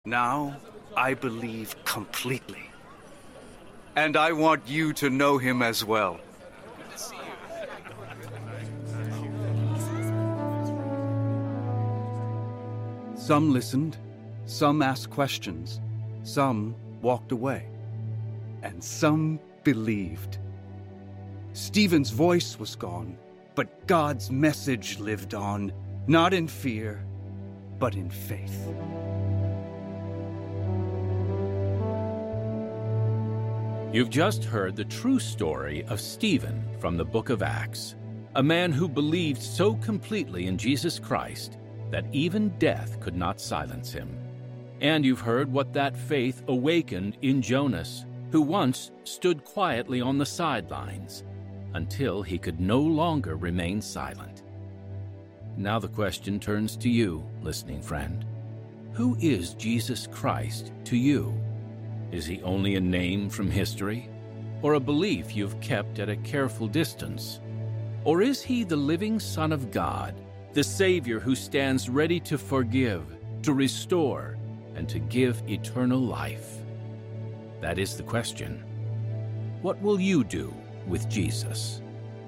Now, I believe completely. And I want you to know him as well. Some listened, some asked questions, some walked away, and some believed. Stephen's voice was gone, but God's message lived on, not in fear, but in faith. You've just heard the true story of Stephen from the book of Acts, a man who believed so completely in Jesus Christ that even death could not silence him. And you've heard what that faith awakened in Jonas, who once stood quietly on the sidelines until he could no longer remain silent. Now the question turns to you, listening friend. Who is Jesus Christ to you? Is he only a name from history, or a belief you've kept at a careful distance? Or is he the living Son of God, the Savior who stands ready to forgive, to restore, and to give eternal life? That is the question. What will you do with Jesus?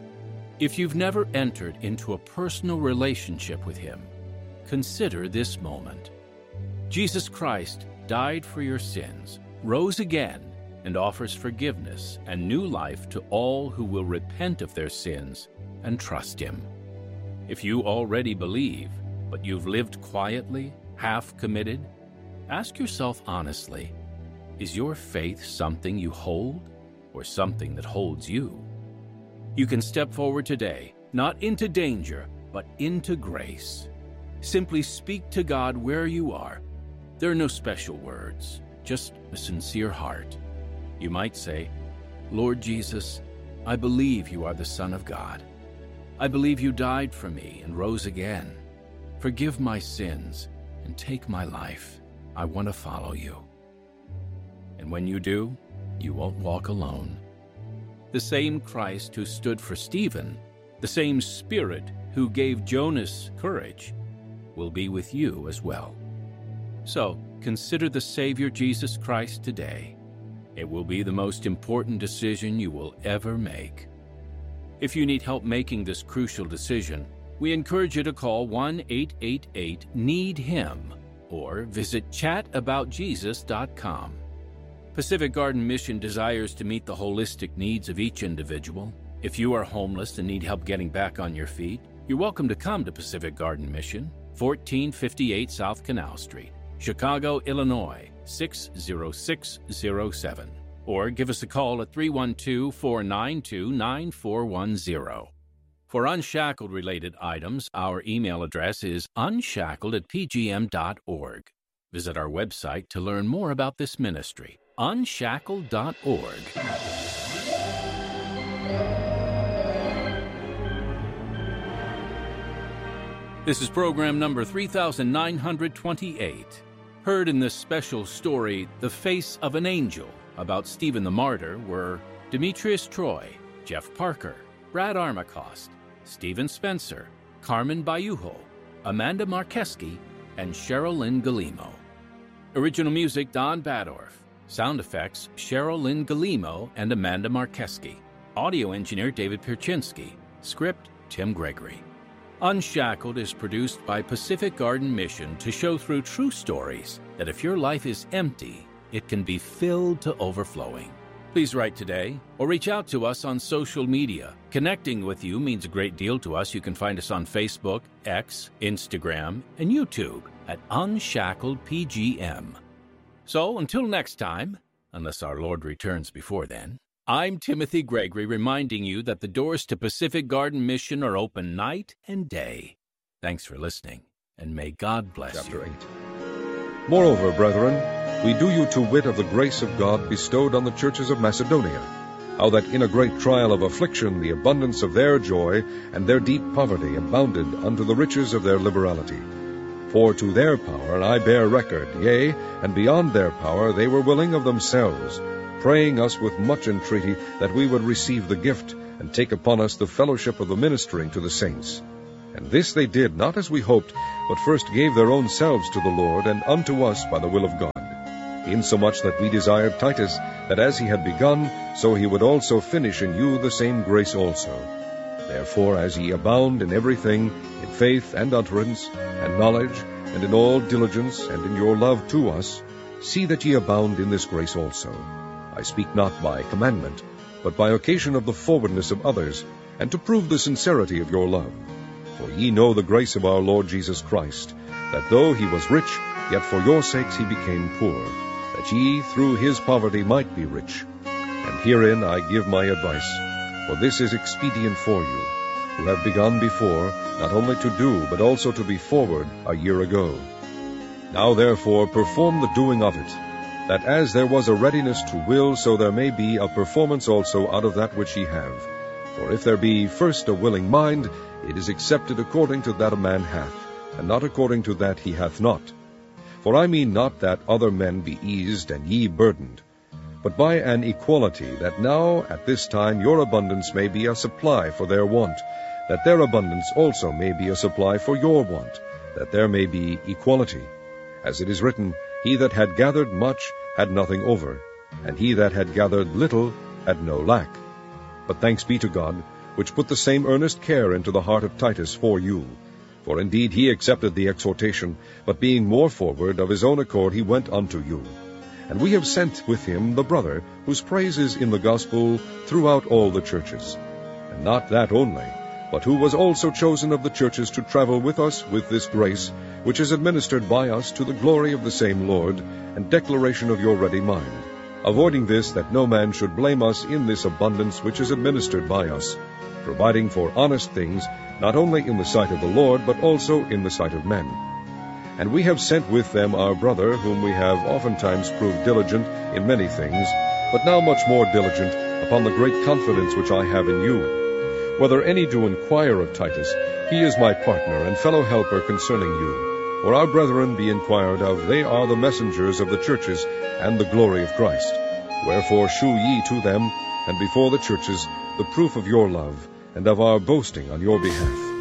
If you've never entered into a personal relationship with him, consider this moment. Jesus Christ died for your sins, rose again, and offers forgiveness and new life to all who will repent of their sins and trust him. If you already believe, but you've lived quietly, half-committed, ask yourself honestly, is your faith something you hold or something that holds you? You can step forward today, not into danger, but into grace. Simply speak to God where you are. There are no special words, just a sincere heart. You might say, Lord Jesus, I believe you are the Son of God. I believe you died for me and rose again. Forgive my sins and take my life. I want to follow you. And when you do, you won't walk alone. The same Christ who stood for Stephen, the same Spirit who gave Jonas courage, will be with you as well. So, consider the Savior Jesus Christ today. It will be the most important decision you will ever make. If you need help making this crucial decision, we encourage you to call 1-888-NEED-HIM or visit chataboutjesus.com. Pacific Garden Mission desires to meet the holistic needs of each individual. If you are homeless and need help getting back on your feet, you're welcome to come to Pacific Garden Mission, 1458 South Canal Street, Chicago, Illinois, 60607. Or give us a call at 312-492-9410. For Unshackled-related items, our email address is unshackled@pgm.org. Visit our website to learn more about this ministry, unshackled.org. This is program number 3928. Heard in this special story, The Face of an Angel, about Stephen the Martyr, were Demetrius Troy, Jeff Parker, Brad Armacost, Stephen Spencer, Carmen Bayujo, Amanda Markeski, and Cheryl Lynn Galimo. Original music, Don Badorf. Sound effects, Cheryl Lynn Galimo and Amanda Markeski. Audio engineer, David Pierczynski. Script, Tim Gregory. Unshackled is produced by Pacific Garden Mission to show through true stories that if your life is empty, it can be filled to overflowing. Please write today or reach out to us on social media. Connecting with you means a great deal to us. You can find us on Facebook, X, Instagram, and YouTube at Unshackled PGM. So until next time, unless our Lord returns before then, I'm Timothy Gregory reminding you that the doors to Pacific Garden Mission are open night and day. Thanks for listening, and may God bless you. Chapter 8. Moreover, brethren, we do you to wit of the grace of God bestowed on the churches of Macedonia, how that in a great trial of affliction the abundance of their joy and their deep poverty abounded unto the riches of their liberality. For to their power I bear record, yea, and beyond their power they were willing of themselves, praying us with much entreaty that we would receive the gift, and take upon us the fellowship of the ministering to the saints. And this they did, not as we hoped, but first gave their own selves to the Lord, and unto us by the will of God. Insomuch that we desired Titus, that as he had begun, so he would also finish in you the same grace also. Therefore, as ye abound in everything, in faith and utterance, and knowledge, and in all diligence, and in your love to us, see that ye abound in this grace also. I speak not by commandment, but by occasion of the forwardness of others, and to prove the sincerity of your love. For ye know the grace of our Lord Jesus Christ, that though he was rich, yet for your sakes he became poor, that ye through his poverty might be rich. And herein I give my advice, for this is expedient for you, who have begun before, not only to do, but also to be forward a year ago. Now therefore perform the doing of it, that as there was a readiness to will, so there may be a performance also out of that which ye have. For if there be first a willing mind, it is accepted according to that a man hath, and not according to that he hath not. For I mean not that other men be eased and ye burdened, but by an equality, that now at this time your abundance may be a supply for their want, that their abundance also may be a supply for your want, that there may be equality. As it is written, He that had gathered much had nothing over, and he that had gathered little had no lack. But thanks be to God, which put the same earnest care into the heart of Titus for you. For indeed he accepted the exhortation, but being more forward, of his own accord he went unto you. And we have sent with him the brother, whose praise is in the gospel throughout all the churches. And not that only, but who was also chosen of the churches to travel with us with this grace, which is administered by us to the glory of the same Lord, and declaration of your ready mind. Avoiding this, that no man should blame us in this abundance which is administered by us, providing for honest things, not only in the sight of the Lord, but also in the sight of men. And we have sent with them our brother, whom we have oftentimes proved diligent in many things, but now much more diligent upon the great confidence which I have in you. Whether any do inquire of Titus, he is my partner and fellow helper concerning you. For our brethren be inquired of, they are the messengers of the churches, and the glory of Christ. Wherefore shew ye to them, and before the churches, the proof of your love, and of our boasting on your behalf.